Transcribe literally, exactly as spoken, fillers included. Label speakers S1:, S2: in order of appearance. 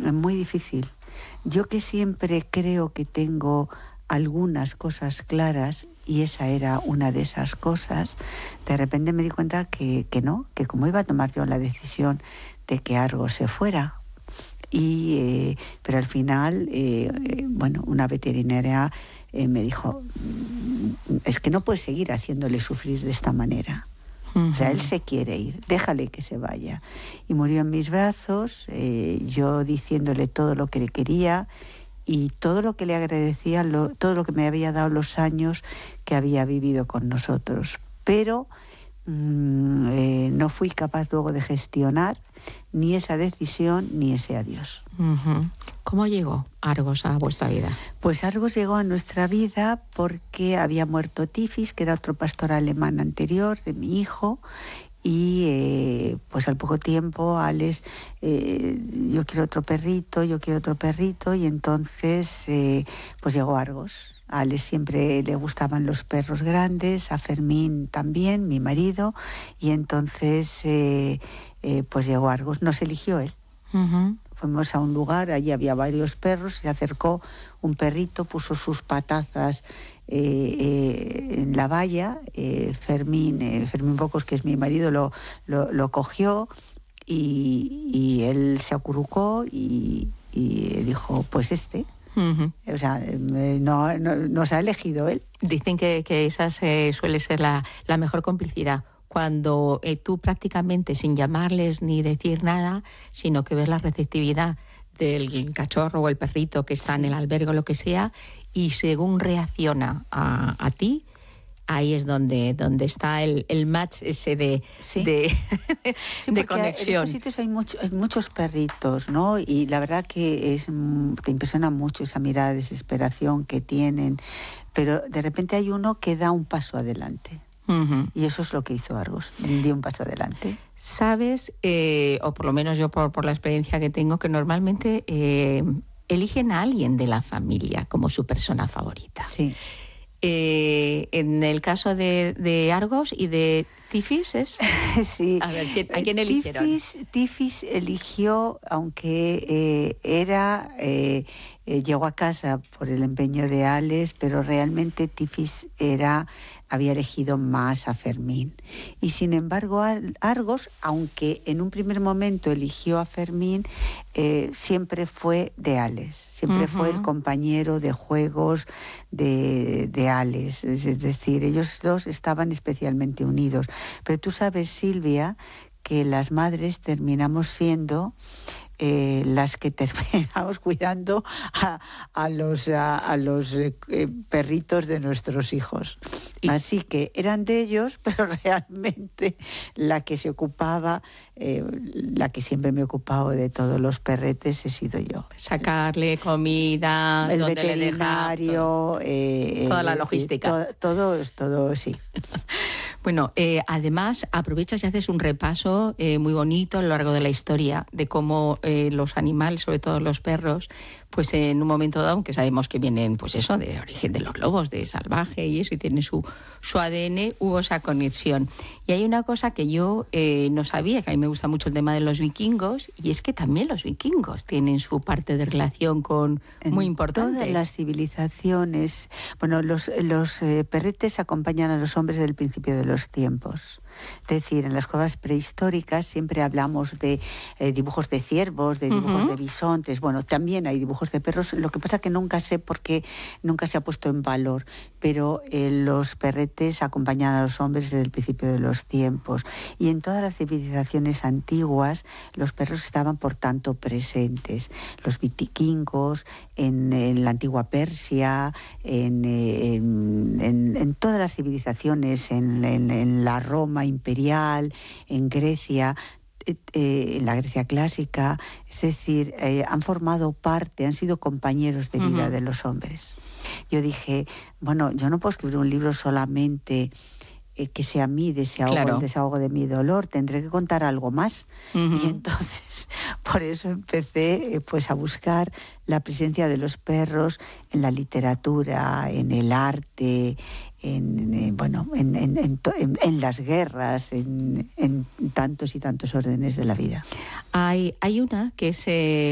S1: muy difícil. Yo que siempre creo que tengo algunas cosas claras, y esa era una de esas cosas, de repente me di cuenta que, que no, que como iba a tomar yo la decisión de que Argos se fuera, y eh, pero al final, eh, eh, bueno, una veterinaria eh, me dijo, es que no puedes seguir haciéndole sufrir de esta manera. Uh-huh. O sea, él se quiere ir, déjale que se vaya. Y murió en mis brazos, eh, yo diciéndole todo lo que le quería y todo lo que le agradecía, lo, todo lo que me había dado los años que había vivido con nosotros. Pero mmm, eh, no fui capaz luego de gestionar ni esa decisión ni ese adiós.
S2: Uh-huh. ¿Cómo llegó Argos a vuestra vida?
S1: Pues Argos llegó a nuestra vida porque había muerto Tifis, que era otro pastor alemán anterior de mi hijo, y eh, pues al poco tiempo Alex, eh, yo quiero otro perrito, yo quiero otro perrito, y entonces eh, pues llegó Argos. A Alex siempre le gustaban los perros grandes, a Fermín también, mi marido, y entonces eh, eh, pues llegó Argos, nos eligió él. Uh-huh. Fuimos a un lugar, allí había varios perros, se acercó un perrito, puso sus patazas eh, eh, en la valla, eh, Fermín, eh, Fermín Bocos, que es mi marido, lo, lo, lo cogió y, y él se acurrucó y, y dijo, pues este. Uh-huh. O sea, no, no, nos ha elegido él.
S2: Dicen que, que esa eh, suele ser la, la mejor complicidad. Cuando eh, tú prácticamente sin llamarles ni decir nada, sino que ves la receptividad del cachorro o el perrito que está sí. en el albergue o lo que sea, y según reacciona a, a ti, ahí es donde, donde está el, el match ese de,
S1: sí.
S2: de,
S1: sí,
S2: de conexión.
S1: En estos sitios hay, mucho, hay muchos perritos, ¿no? Y la verdad que es, te impresiona mucho esa mirada de desesperación que tienen, pero de repente hay uno que da un paso adelante. Uh-huh. Y eso es lo que hizo Argos, dio un paso adelante.
S2: Sabes, eh, o por lo menos yo por, por la experiencia que tengo, que normalmente eh, eligen a alguien de la familia como su persona favorita.
S1: Sí.
S2: Eh, en el caso de, de Argos y de Tifis es...
S1: sí.
S2: A ver, ¿quién, ¿a quién eligieron?
S1: Tifis, Tifis eligió, aunque eh, era... Eh, eh, llegó a casa por el empeño de Alex, pero realmente Tifis era... había elegido más a Fermín. Y sin embargo, Argos, aunque en un primer momento eligió a Fermín, eh, siempre fue de Alex. Siempre uh-huh. fue el compañero de juegos de, de Alex. Es decir, ellos dos estaban especialmente unidos. Pero tú sabes, Silvia, que las madres terminamos siendo... Eh, las que terminamos cuidando a, a los, a, a los eh, perritos de nuestros hijos. Y así que eran de ellos, pero realmente la que se ocupaba, eh, la que siempre me he ocupado de todos los perretes he sido yo.
S2: Sacarle comida,
S1: el
S2: donde
S1: veterinario,
S2: le deja, eh, toda la logística.
S1: Eh, todo, todo, todo, sí.
S2: Bueno, eh, además aprovechas y haces un repaso eh, muy bonito a lo largo de la historia de cómo eh, los animales, sobre todo los perros, pues en un momento dado, aunque sabemos que vienen, pues eso, de origen de los lobos, de salvaje y eso, y tienen su, su A D N, hubo esa conexión. Y hay una cosa que yo eh, no sabía, que a mí me gusta mucho el tema de los vikingos, y es que también los vikingos tienen su parte de relación con muy importante.
S1: Todas las civilizaciones, bueno, los, los eh, perretes acompañan a los hombres desde el principio de los tiempos. Es decir, en las cuevas prehistóricas siempre hablamos de eh, dibujos de ciervos, de dibujos uh-huh. de bisontes. Bueno, también hay dibujos de perros. Lo que pasa es que nunca sé por qué nunca se ha puesto en valor. Pero eh, los perretes acompañan a los hombres desde el principio de los tiempos. Y en todas las civilizaciones antiguas los perros estaban, por tanto, presentes. Los vikingos, en, en la antigua Persia, en, en, en, en todas las civilizaciones, en, en, en la Roma imperial, en Grecia, eh, eh, en la Grecia clásica, es decir, eh, han formado parte, han sido compañeros de vida uh-huh. de los hombres. Yo dije, bueno, yo no puedo escribir un libro solamente eh, que sea mi desahogo, claro. el desahogo de mi dolor, tendré que contar algo más. Uh-huh. Y entonces, por eso empecé eh, pues a buscar la presencia de los perros en la literatura, en el arte, en, en bueno, en, en, en, en, en las guerras, en, en tantos y tantos órdenes de la vida.
S2: Hay, hay una que es... Eh...